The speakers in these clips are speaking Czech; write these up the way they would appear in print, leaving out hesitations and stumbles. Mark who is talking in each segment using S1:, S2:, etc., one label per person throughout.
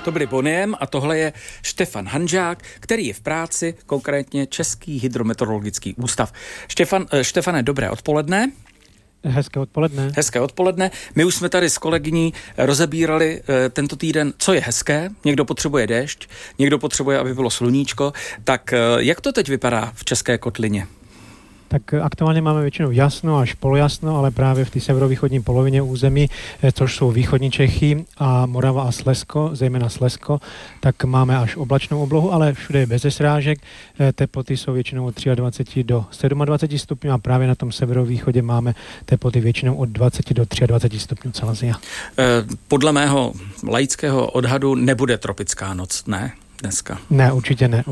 S1: To byli Boniem a tohle je Štefan Hanžák, který je v práci, konkrétně Český hydrometeorologický ústav. Štefane, dobré odpoledne.
S2: Hezké odpoledne.
S1: Hezké odpoledne. My už jsme tady s kolegyní rozebírali tento týden, co je hezké. Někdo potřebuje déšť, někdo potřebuje, aby bylo sluníčko. Tak jak to teď vypadá v České kotlině?
S2: Tak aktuálně máme většinou jasno až polojasno, ale právě v té severovýchodní polovině území, což jsou východní Čechy a Morava a Slezsko, zejména Slezsko, tak máme až oblačnou oblohu, ale všude je bez srážek. Teploty jsou většinou od 23 do 27 stupňů a právě na tom severovýchodě máme teploty většinou od 20 do 23 stupňů Celsia.
S1: Podle mého laického odhadu nebude tropická noc, ne? Dneska.
S2: Ne, určitě ne.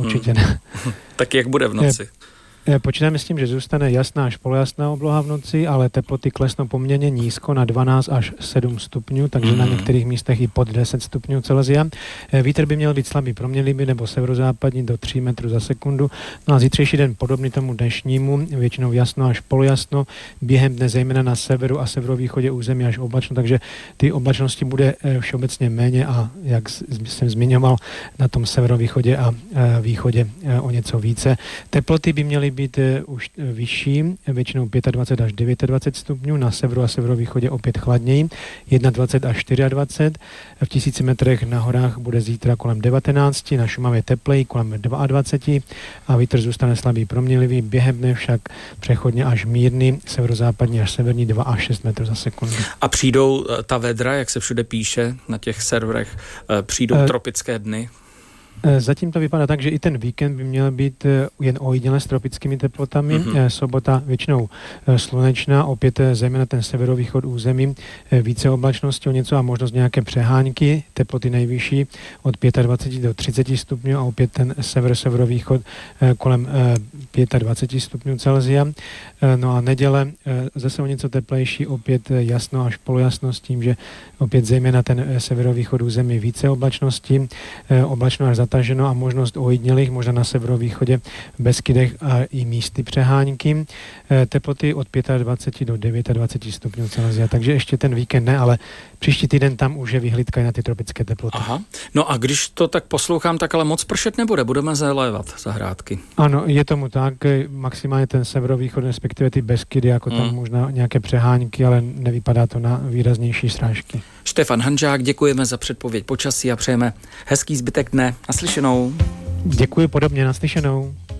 S1: Tak jak bude v noci?
S2: Počítáme s tím, že zůstane jasná až polojasná obloha v noci, ale teploty klesnou poměrně nízko na 12 až 7 stupňů, takže na některých místech i pod 10 stupňů Celsia. Vítr by měl být slabý proměnlivý nebo severozápadní do 3 metrů za sekundu. No a zítřejší den podobný tomu dnešnímu, většinou jasno až polojasno, během dne zejména na severu a severovýchodě území až oblačno, takže ty oblačnosti bude všeobecně méně a jak jsem zmiňoval, na tom severovýchodě a východě o něco více. Teploty by měly být už vyšší, většinou 25 až 29 stupňů, na severu a severovýchodě opět chladněji, 21 až 24, v 1000 metrech na horách bude zítra kolem 19, na Šumavě tepleji kolem 22 a vítr zůstane slabý proměnlivý, během dne však přechodně až mírný, severozápadní až severní 2 až 6 metrů za sekundu.
S1: A přijdou ta vedra, jak se všude píše na těch serverech, přijdou tropické dny?
S2: Zatím to vypadá tak, že i ten víkend by měl být jen ojediněle s tropickými teplotami. Sobota většinou slunečná, opět zejména ten severovýchod území, více oblačnosti o něco a možnost nějaké přehánky, teploty nejvyšší od 25 do 30 stupňů a opět ten severovýchod kolem 25 stupňů Celsia. No a neděle zase o něco teplejší, opět jasno až polojasno s tím, že opět zejména ten severovýchod území více oblačnosti, oblačno až zataženo a možnost ojedinělých, možná na severovýchodě v Beskydech a i místy přehánky. Teploty od 25 do 29 stupňů Celsia, takže ještě ten víkend ne, ale příští týden tam už je vyhlídka i na ty tropické teploty.
S1: Aha, no a když to tak poslouchám, tak ale moc pršet nebude, budeme zalévat zahrádky.
S2: Ano, je tomu tak, maximálně ten severovýchod, respektive ty Beskydy, jako tam možná nějaké přehánky, ale nevypadá to na výraznější srážky.
S1: Štefan Hanžák, děkujeme za předpověď počasí a přejeme hezký zbytek dne. Naslyšenou.
S2: Děkuji podobně, naslyšenou.